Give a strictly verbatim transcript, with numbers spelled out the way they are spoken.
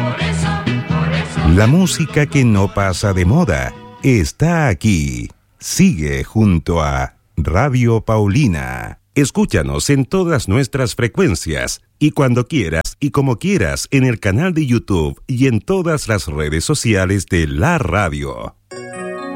La música que no pasa de moda está aquí. Sigue junto a Radio Paulina. Escúchanos en todas nuestras frecuencias y cuando quieras y como quieras en el canal de YouTube y en todas las redes sociales de la radio.